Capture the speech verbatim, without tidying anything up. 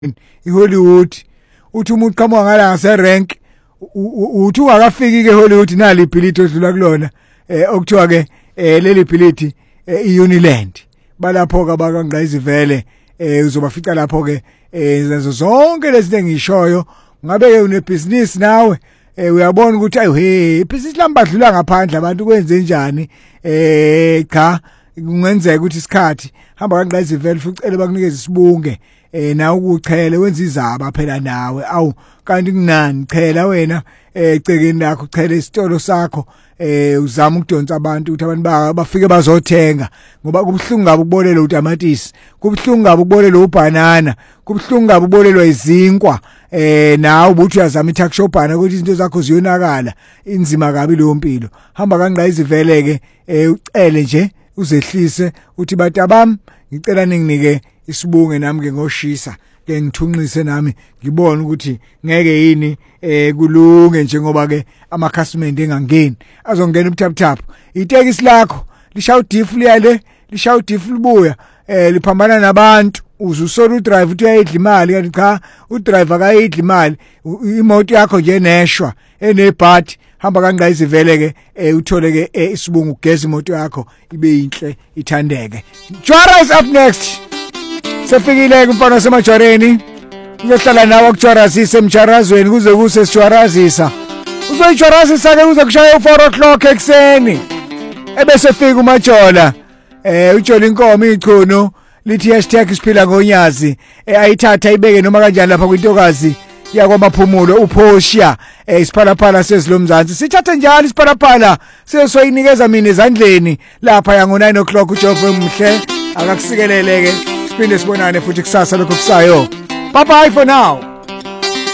iHollywood uthi umuntu qhamuka ngala ngase rank uthi ungakafiki ke Hollywood nali ibhilidi odlula kulona eh okuthiwa ke leli bhilidi iUniland balapho ke abakangqayizivele eh uzobafica lapho ke izenzo zonke lezi engishoyo ngabe ke unebusiness nawe eh uyabona ukuthi ayi he ibhizinisi lambadlula ngaphandle abantu kwenze njani eh cha kungenzeka ukuthi isikhathi hamba kangqayizivele fucele bakunikeza isibunge eh na ukuchele wenza izaba phela nawe awu kanti kunani chela wena eh cekeni lakho chele isitolo sakho eh uzama ukudonsa abantu ukuthi abantu bafike bazothenga ngoba kubhlungu ngabe ukubolelwa utamatisi kubhlungu ngabe ukubolelwa ubanana kubhlungu ngabe ubolelwa izinkwa eh nawe ubuthi uyazama itax shopana ukuthi izinto zakho ziyonakala inzima kabi leyo mpilo hamba kangqayizivele ke eh ucele nje uzehlise uthi batabami ngicela ninginike isibunge nami ke ngoshisa ke ngithunqise nami ngibone ukuthi ngeke yini eh kulunge njengoba ke amakhasimende engangeni azongena ubuthaphuthaphu itekisi lakho lishaya udifu liyale lishaya udifu libuya eh liphambana nabantu uzusola udrive uthi uyayidla imali kanti cha udriver akayidla imali imoto yakho nje neshwa enebhadi hamba kangqayizivele ke eh uthole ke isibungu ugeza imoto yakho ibe inhle ithandeke. Jwara is up next. Sefikile ke mfana semajwareni uzohlala nawe akujarazisa emjarazweni kuze kuse sijarazisa uzoyijarazisa ke kuze kushaya u-four o'clock ekseni ebese fika umajola eh ujola inkomo ichuno lithi hashtag siphila ngonyazi ayithatha ayibeke noma kanjani lapha kwintokazi yakwamaphumulo uPortia isiphalaphala sezilomzansi sithathe njalo isiphalaphala sesoyinikeza mina ezandleni lapha yango nine o'clock uJove Mhle akakusikeleleke siphinde sibonane futhi kusasa lokho kusayo. Bye bye for now.